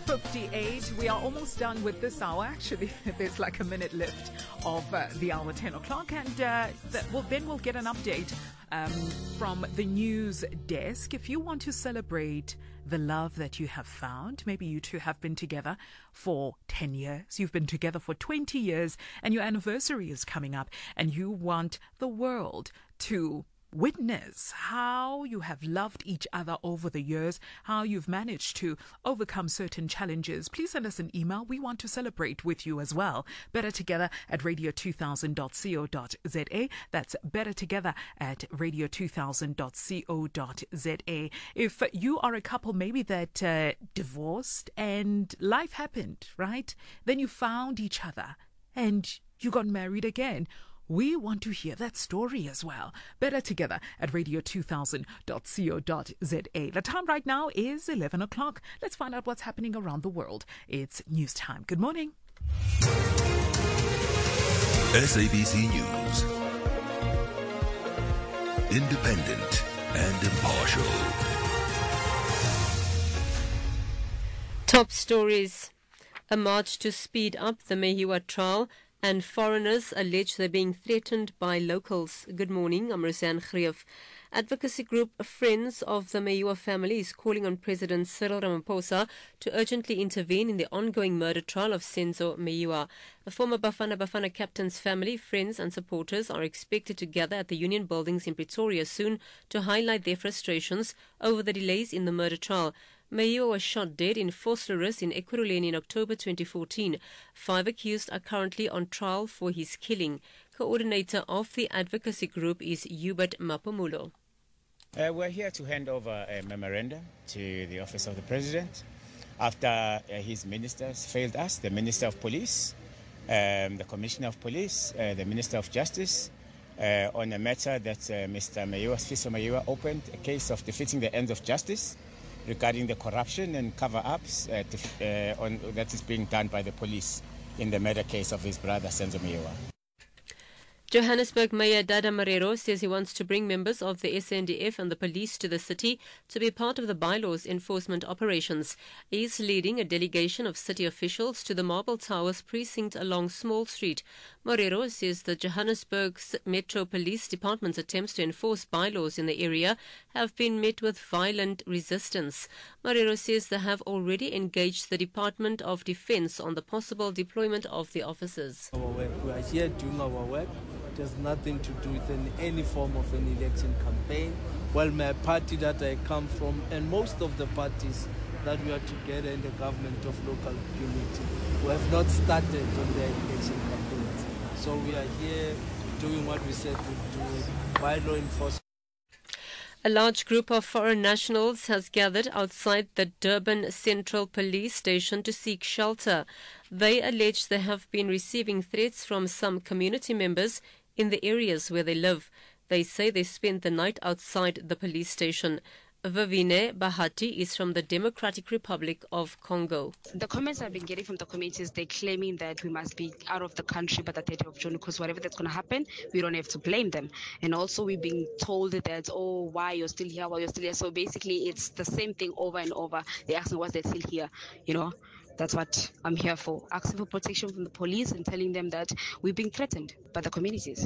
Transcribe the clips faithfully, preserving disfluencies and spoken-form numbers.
fifty-eight. We are almost done with this hour. Actually, there's like a minute left of uh, the hour, ten o'clock. And uh, that, well, then we'll get an update um, from the news desk. If you want to celebrate the love that you have found, maybe you two have been together for ten years, you've been together for twenty years, and your anniversary is coming up, and you want the world to witness how you have loved each other over the years, how you've managed to overcome certain challenges, please send us an email. We want to celebrate with you as well. Better Together at radio two thousand dot co dot za. That's Better Together at radio two thousand dot co dot za. If you are a couple maybe that uh, divorced and life happened, right? Then you found each other and you got married again. We want to hear that story as well. Better Together at radio two thousand dot co dot za. The time right now is eleven o'clock. Let's find out what's happening around the world. It's news time. Good morning. S A B C News. Independent and impartial. Top stories. A march to speed up the Meyiwa trial, and foreigners allege they're being threatened by locals. Good morning, I'm Roseanne Greef. Advocacy group Friends of the Meyiwa family is calling on President Cyril Ramaphosa to urgently intervene in the ongoing murder trial of Senzo Meyiwa. The former Bafana Bafana captain's family, friends and supporters are expected to gather at the Union Buildings in Pretoria soon to highlight their frustrations over the delays in the murder trial. Meyiwa was shot dead in Vosloorus in Ekurhuleni in October twenty fourteen. Five accused are currently on trial for his killing. Coordinator of the advocacy group is Hubert Mapumulo. Uh, we're here to hand over a memorandum to the Office of the President after uh, his ministers failed us, the Minister of Police, um, the Commissioner of Police, uh, the Minister of Justice, uh, on a matter that uh, Mister Meyiwa, Sifiso Meyiwa, opened a case of defeating the ends of justice regarding the corruption and cover-ups uh, to, uh, on, that is being done by the police in the murder case of his brother, Senzo Meyiwa. Johannesburg Mayor Dada Marero says he wants to bring members of the S A N D F and the police to the city to be part of the bylaws enforcement operations. He is leading a delegation of city officials to the Marble Towers precinct along Small Street. Marero says the Johannesburg Metro Police Department's attempts to enforce bylaws in the area have been met with violent resistance. Marero says they have already engaged the Department of Defence on the possible deployment of the officers. Our work. We are here doing our work. It has nothing to do with any, any form of an election campaign. Well, my party that I come from and most of the parties that we are together in the government of local unity, we have not started on their election campaigns. So we are here doing what we said we do by law enforcement. A large group of foreign nationals has gathered outside the Durban Central Police Station to seek shelter. They allege they have been receiving threats from some community members in the areas where they live. They say they spent the night outside the police station. Vavine Bahati is from the Democratic Republic of Congo. The comments I've been getting from the communities, they're claiming that we must be out of the country by the thirtieth of June because whatever that's going to happen, we don't have to blame them. And also we're being told that, oh, why you're still here, why you're still here. So basically it's the same thing over and over. They ask me why they're still here, you know. That's what I'm here for, asking for protection from the police and telling them that we're being threatened by the communities.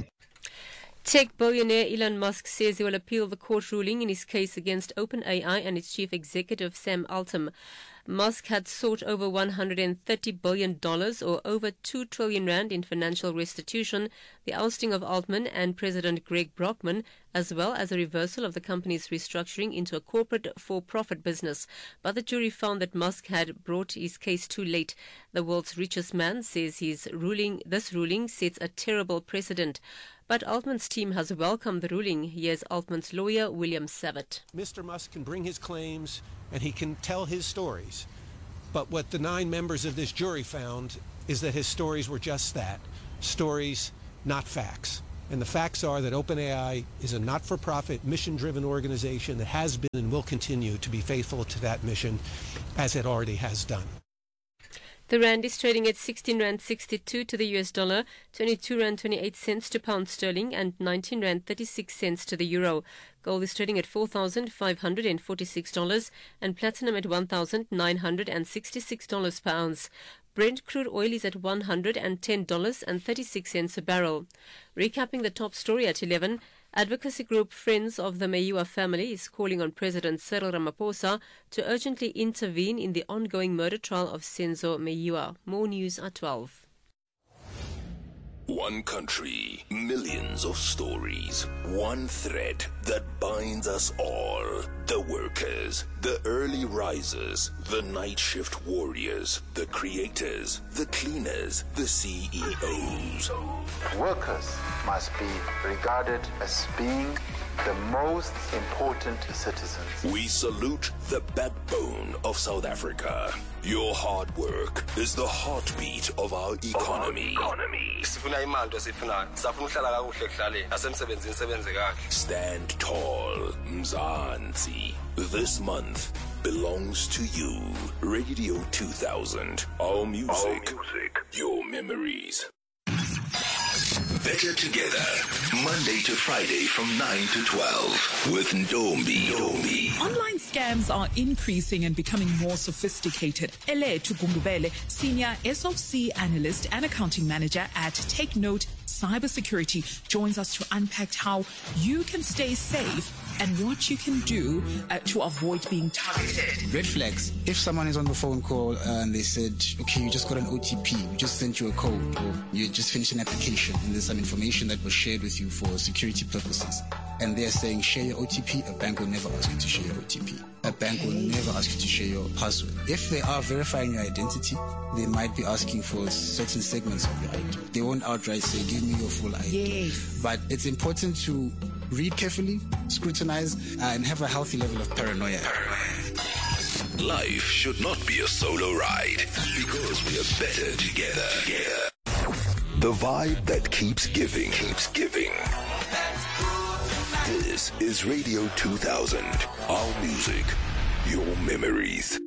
Tech billionaire Elon Musk says he will appeal the court ruling in his case against OpenAI and its chief executive Sam Altman. Musk had sought over one hundred thirty billion dollars or over two trillion rand in financial restitution, the ousting of Altman and President Greg Brockman, as well as a reversal of the company's restructuring into a corporate for-profit business. But the jury found that Musk had brought his case too late. The world's richest man says his ruling, this ruling sets a terrible precedent. But Altman's team has welcomed the ruling. Here's Altman's lawyer, William Savitt. Mister Musk can bring his claims and he can tell his stories. But what the nine members of this jury found is that his stories were just that, stories, not facts. And the facts are that OpenAI is a not-for-profit, mission-driven organization that has been and will continue to be faithful to that mission, as it already has done. The rand is trading at sixteen rand sixty-two to the U S dollar, twenty-two rand twenty-eight cents to pound sterling, and nineteen rand thirty-six cents to the euro. Gold is trading at four thousand five hundred forty-six dollars and platinum at one thousand nine hundred sixty-six dollars per ounce. Brent crude oil is at one hundred ten dollars and thirty-six cents a barrel. Recapping the top story at eleven, advocacy group Friends of the Meyiwa family is calling on President Cyril Ramaphosa to urgently intervene in the ongoing murder trial of Senzo Meyiwa. More news at twelve. One country, millions of stories, one thread that binds us all. The workers, the early risers, the night shift warriors, the creators, the cleaners, the C E Os. Workers must be regarded as being the most important citizens. We salute the backbone of South Africa. Your hard work is the heartbeat of our economy. Stand tall, Mzansi. This month belongs to you. Radio two thousand. Our music, our music. Your memories. Better Together, Monday to Friday from nine to twelve with Ndombi. Ndombi. Online scams are increasing and becoming more sophisticated. Ele Tugumbubele, Senior S O C Analyst and Accounting Manager at Take Note Cybersecurity, joins us to unpack how you can stay safe and what you can do uh, to avoid being targeted. Red flags. If someone is on the phone call and they said, okay, you just got an O T P, we just sent you a code, or you just finished an application and there's some information that was shared with you for security purposes, and they're saying share your O T P, a bank will never ask you to share your O T P. A bank will never ask you to share your password. If they are verifying your identity, they might be asking for certain segments of your I D. They won't outright say, give me your full I D. Yes. But it's important to read carefully, scrutinize, uh, and have a healthy level of paranoia. Life should not be a solo ride because we are better together. together. The vibe that keeps giving, keeps giving. This is Radio two thousand. Our music, your memories.